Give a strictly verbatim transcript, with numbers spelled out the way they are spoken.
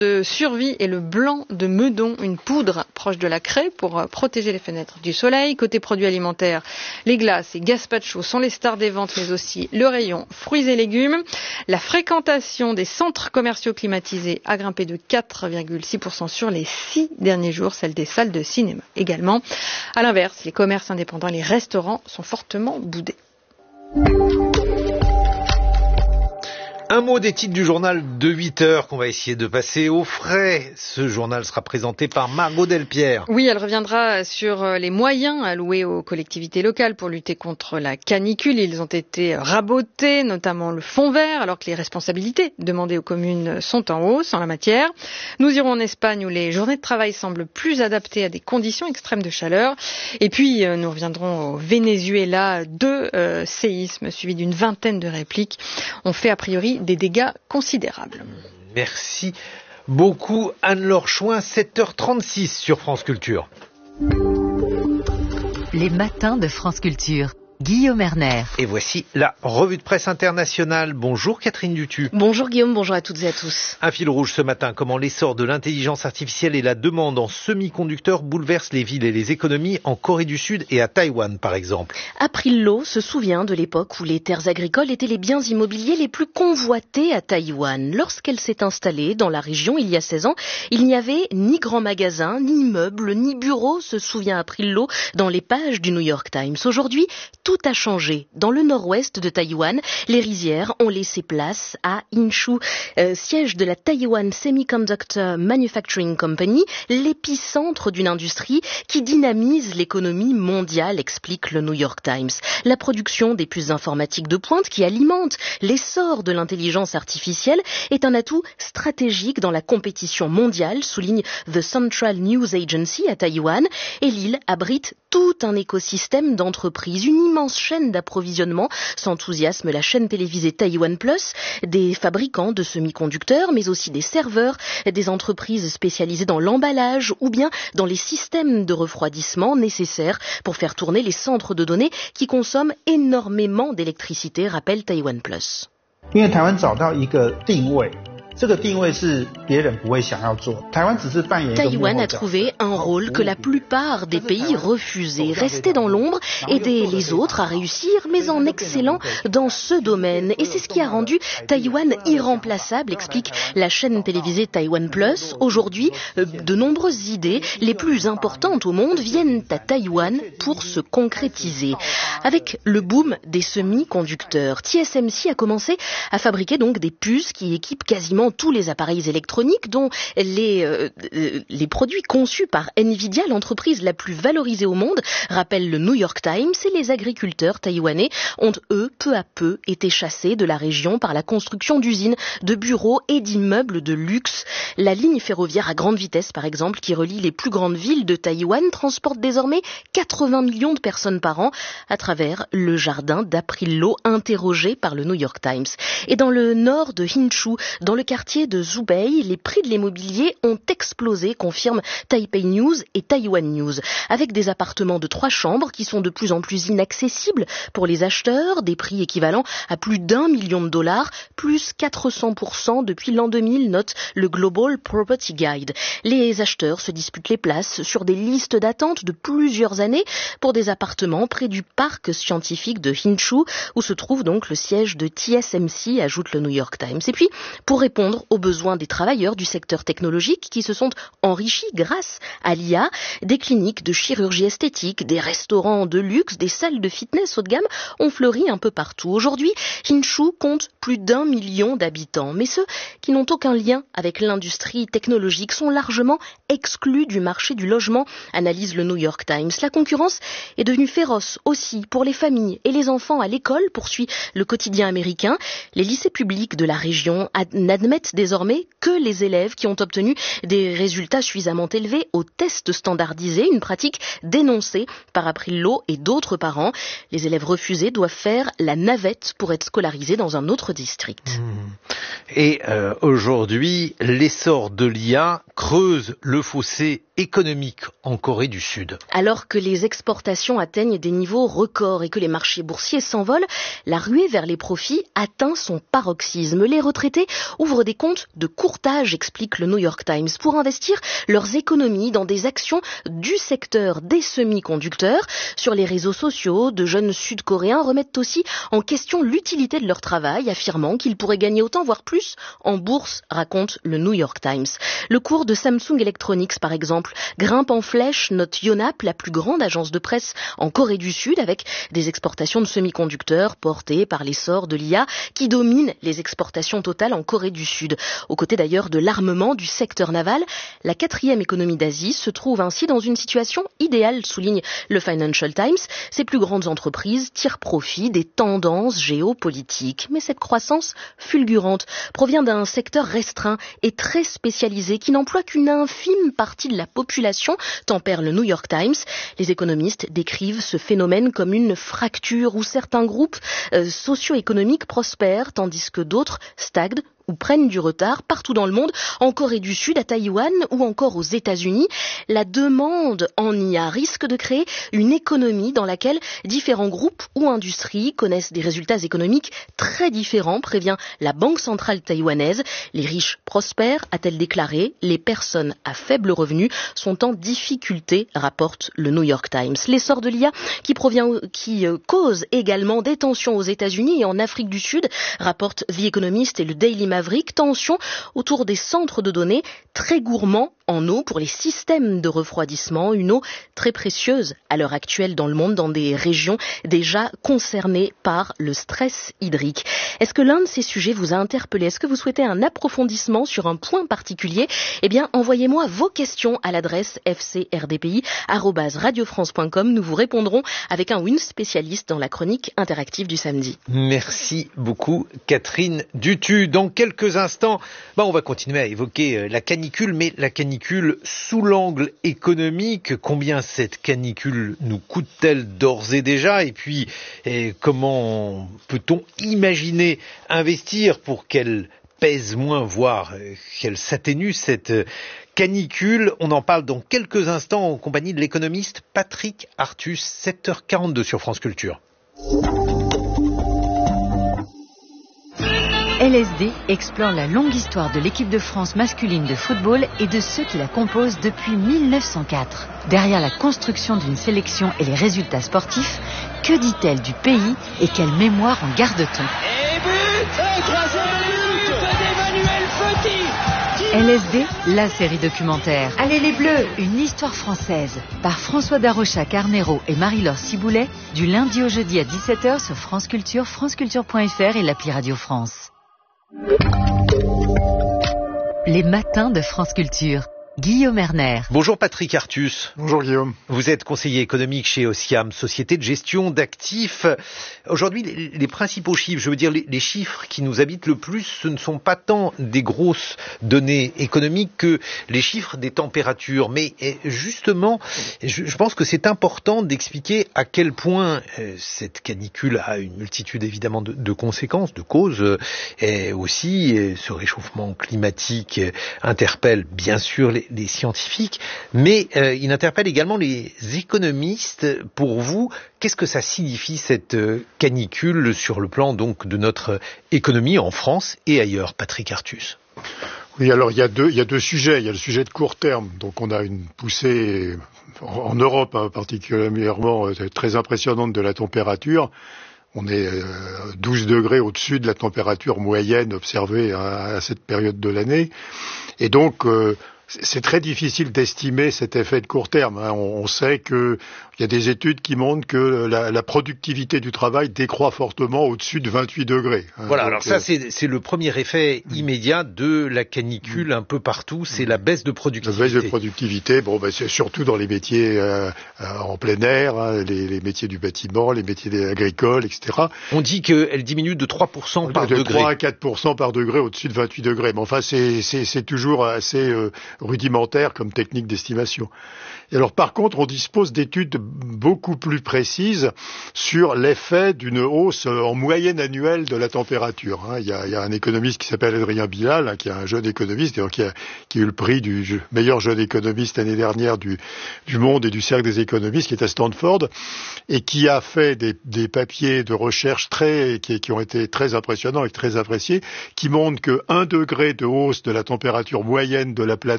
de survie et le blanc de Meudon, une poudre proche de la craie pour protéger les fenêtres du soleil. Côté produits alimentaires, les glaces et gazpacho sont les stars des ventes, mais aussi le rayon fruits et légumes. La fréquentation des centres commerciaux climatisés a grimpé de quatre virgule six pour cent sur les six derniers jours, celle des salles de cinéma également. À l'inverse, les commerces indépendants et les restaurants sont fortement boudés. Un mot des titres du journal de huit heures qu'on va essayer de passer au frais. Ce journal sera présenté par Margot Delpierre. Oui, elle reviendra sur les moyens alloués aux collectivités locales pour lutter contre la canicule. Ils ont été rabotés, notamment le fonds vert, alors que les responsabilités demandées aux communes sont en hausse en la matière. Nous irons en Espagne où les journées de travail semblent plus adaptées à des conditions extrêmes de chaleur. Et puis, nous reviendrons au Venezuela. Deux euh, séismes suivis d'une vingtaine de répliques ont fait a priori des dégâts considérables. Merci beaucoup Anne-Laure Chouin, sept heures trente-six sur France Culture. Les matins de France Culture. Guillaume Erner. Et voici la revue de presse internationale. Bonjour Catherine Dutu. Bonjour Guillaume, bonjour à toutes et à tous. Un fil rouge ce matin, comment l'essor de l'intelligence artificielle et la demande en semi-conducteurs bouleversent les villes et les économies en Corée du Sud et à Taïwan par exemple. April Lo se souvient de l'époque où les terres agricoles étaient les biens immobiliers les plus convoités à Taïwan. Lorsqu'elle s'est installée dans la région il y a seize ans, il n'y avait ni grands magasins, ni immeubles, ni bureaux, se souvient April Lo dans les pages du New York Times. Aujourd'hui, tout a changé. Dans le nord-ouest de Taïwan, les rizières ont laissé place à Inshu, euh, siège de la Taiwan Semiconductor Manufacturing Company, l'épicentre d'une industrie qui dynamise l'économie mondiale, explique le New York Times. La production des puces informatiques de pointe qui alimente l'essor de l'intelligence artificielle est un atout stratégique dans la compétition mondiale, souligne The Central News Agency à Taïwan, et l'île abrite tout un écosystème d'entreprises, une immense chaîne d'approvisionnement, s'enthousiasme la chaîne télévisée Taïwan Plus, des fabricants de semi-conducteurs, mais aussi des serveurs, des entreprises spécialisées dans l'emballage ou bien dans les systèmes de refroidissement nécessaires pour faire tourner les centres de données qui consomment énormément d'électricité, rappelle Taïwan Plus. 因为台湾找到一个定位 Taïwan a trouvé un rôle que la plupart des pays refusaient, rester dans l'ombre, aider les autres à réussir, mais en excellant dans ce domaine. Et c'est ce qui a rendu Taïwan irremplaçable, explique la chaîne télévisée Taïwan Plus. Aujourd'hui, de nombreuses idées, les plus importantes au monde, viennent à Taïwan pour se concrétiser. Avec le boom des semi-conducteurs, T S M C a commencé à fabriquer donc des puces qui équipent quasiment tous les appareils électroniques, dont les, euh, les produits conçus par Nvidia, l'entreprise la plus valorisée au monde, rappelle le New York Times, et les agriculteurs taïwanais ont, eux, peu à peu été chassés de la région par la construction d'usines, de bureaux et d'immeubles de luxe. La ligne ferroviaire à grande vitesse, par exemple, qui relie les plus grandes villes de Taïwan, transporte désormais quatre-vingts millions de personnes par an à travers le jardin d'April Lo, interrogé par le New York Times. Et dans le nord de Hsinchu, dans le quartier de Zhubei, les prix de l'immobilier ont explosé, confirment Taipei News et Taiwan News, avec des appartements de trois chambres qui sont de plus en plus inaccessibles pour les acheteurs, des prix équivalents à plus d'un million de dollars, plus quatre cents pour cent depuis l'an deux mille, note le Global Property Guide. Les acheteurs se disputent les places sur des listes d'attente de plusieurs années pour des appartements près du parc scientifique de Hsinchu, où se trouve donc le siège de T S M C, ajoute le New York Times. Et puis, pour répondre aux besoins des travailleurs du secteur technologique qui se sont enrichis grâce à l'I A, des cliniques de chirurgie esthétique, des restaurants de luxe, des salles de fitness haut de gamme ont fleuri un peu partout. Aujourd'hui, Hsinchu compte plus d'un million d'habitants, mais ceux qui n'ont aucun lien avec l'industrie technologique sont largement exclus du marché du logement, analyse le New York Times. La concurrence est devenue féroce aussi pour les familles et les enfants à l'école, poursuit le quotidien américain. Les lycées publics de la région n'admettent désormais que les élèves qui ont obtenu des résultats suffisamment élevés aux tests standardisés, une pratique dénoncée par April Lo et d'autres parents. Les élèves refusés doivent faire la navette pour être scolarisés dans un autre district. Et euh, aujourd'hui, l'essor de l'I A creuse le fossé économique en Corée du Sud. Alors que les exportations atteignent des niveaux records et que les marchés boursiers s'envolent, la ruée vers les profits atteint son paroxysme. Les retraités ouvrent rendre des comptes de courtage, explique le New York Times, pour investir leurs économies dans des actions du secteur des semi-conducteurs. Sur les réseaux sociaux, de jeunes Sud-Coréens remettent aussi en question l'utilité de leur travail, affirmant qu'ils pourraient gagner autant, voire plus, en bourse, raconte le New York Times. Le cours de Samsung Electronics, par exemple, grimpe en flèche, note Yonhap, la plus grande agence de presse en Corée du Sud, avec des exportations de semi-conducteurs portées par l'essor de l'I A qui domine les exportations totales en Corée du Sud. Aux côtés d'ailleurs de l'armement du secteur naval, la quatrième économie d'Asie se trouve ainsi dans une situation idéale, souligne le Financial Times. Ces plus grandes entreprises tirent profit des tendances géopolitiques. Mais cette croissance fulgurante provient d'un secteur restreint et très spécialisé qui n'emploie qu'une infime partie de la population, tempère le New York Times. Les économistes décrivent ce phénomène comme une fracture où certains groupes euh, socio-économiques prospèrent tandis que d'autres stagnent ou prennent du retard partout dans le monde, en Corée du Sud, à Taïwan ou encore aux États-Unis. La demande en I A risque de créer une économie dans laquelle différents groupes ou industries connaissent des résultats économiques très différents, prévient la Banque centrale taïwanaise. Les riches prospèrent, a-t-elle déclaré. Les personnes à faible revenu sont en difficulté, rapporte le New York Times. L'essor de l'I A qui provient, qui euh, cause également des tensions aux États-Unis et en Afrique du Sud, rapporte The Economist et le Daily Maverick. Tension autour des centres de données très gourmands en eau pour les systèmes de refroidissement, une eau très précieuse à l'heure actuelle dans le monde, dans des régions déjà concernées par le stress hydrique. Est-ce que l'un de ces sujets vous a interpellé? Est-ce que vous souhaitez un approfondissement sur un point particulier? Eh bien, envoyez-moi vos questions à l'adresse f c r d p i arobase radio france point com. Nous vous répondrons avec un ou une spécialiste dans la chronique interactive du samedi. Merci beaucoup, Catherine Dutu. Dans quelques instants, bah, on va continuer à évoquer la canicule, mais la canicule sous l'angle économique. Combien cette canicule nous coûte-t-elle d'ores et déjà? Et puis, et comment peut-on imaginer investir pour qu'elle pèse moins, voire qu'elle s'atténue, cette canicule? On en parle dans quelques instants en compagnie de l'économiste Patrick Artus, sept heures quarante-deux sur France Culture. L S D explore la longue histoire de l'équipe de France masculine de football et de ceux qui la composent depuis mille neuf cent quatre. Derrière la construction d'une sélection et les résultats sportifs, que dit-elle du pays et quelle mémoire en garde-t-on? Et but, troisième but d'Emmanuel Foti. L S D, la série documentaire. Allez les Bleus! Une histoire française, par François Darocha Carnero et Marie-Laure Ciboulet, du lundi au jeudi à dix-sept heures sur France Culture, franceculture point f r et l'appli Radio France. Les matins de France Culture. Guillaume Erner. Bonjour Patrick Artus. Bonjour Guillaume. Vous êtes conseiller économique chez Osiam, société de gestion d'actifs. Aujourd'hui, les, les principaux chiffres, je veux dire les, les chiffres qui nous habitent le plus, ce ne sont pas tant des grosses données économiques que les chiffres des températures. Mais justement, je, je pense que c'est important d'expliquer à quel point euh, cette canicule a une multitude évidemment de, de conséquences, de causes, euh, et aussi euh, ce réchauffement climatique euh, interpelle bien sûr les les scientifiques, mais euh, il interpelle également les économistes. Pour vous, qu'est-ce que ça signifie cette euh, canicule sur le plan donc de notre économie en France et ailleurs, Patrick Artus? Oui, alors il y a deux, il y a deux sujets. Il y a le sujet de court terme. Donc on a une poussée en, en Europe hein, particulièrement euh, très impressionnante de la température. On est euh, douze degrés au-dessus de la température moyenne observée à, à cette période de l'année. Et donc euh, c'est très difficile d'estimer cet effet de court terme. Hein. On, on sait que il y a des études qui montrent que la, la productivité du travail décroît fortement au-dessus de vingt-huit degrés. Hein. Voilà, donc, alors ça euh... c'est, c'est le premier effet immédiat de la canicule mmh. un peu partout, c'est la baisse de productivité. La baisse de productivité, bon, ben, c'est surtout dans les métiers euh, en plein air, hein, les, les métiers du bâtiment, les métiers agricoles, et cetera. On dit qu'elle diminue de trois pour cent par de degré. De trois à quatre pour cent par degré au-dessus de vingt-huit degrés. Mais enfin, c'est, c'est, c'est toujours assez euh, rudimentaire comme technique d'estimation. Et alors par contre, on dispose d'études beaucoup plus précises sur l'effet d'une hausse en moyenne annuelle de la température. Il y a, il y a un économiste qui s'appelle Adrien Bilal, hein, qui est un jeune économiste, et donc qui a, qui a eu le prix du meilleur jeune économiste l'année dernière du, du monde et du cercle des économistes, qui est à Stanford, et qui a fait des, des papiers de recherche très, qui, qui ont été très impressionnants et très appréciés, qui montrent que un degré de hausse de la température moyenne de la planète